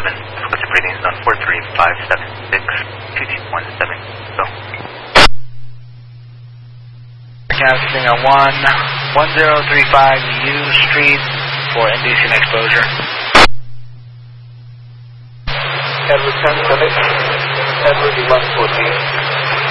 Frequency readings on 43576, 2217. Go. Casting on 1035 U Street for inducing exposure. Edward 10 Clinic, Edward 1114.